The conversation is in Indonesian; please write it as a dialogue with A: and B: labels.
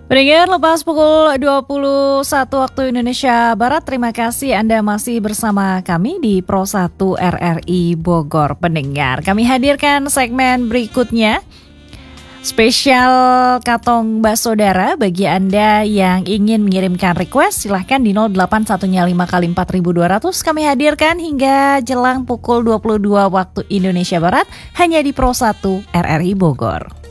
A: Pendengar, lepas pukul 21 waktu Indonesia Barat, terima kasih Anda masih bersama kami di Pro 1 RRI Bogor. Pendengar, kami hadirkan segmen berikutnya. Spesial Katong Bakso Dara. Bagi Anda yang ingin mengirimkan request, silahkan di 0815 kali 4200. Kami hadirkan hingga jelang pukul 22 waktu Indonesia Barat, hanya di Pro 1 RRI Bogor.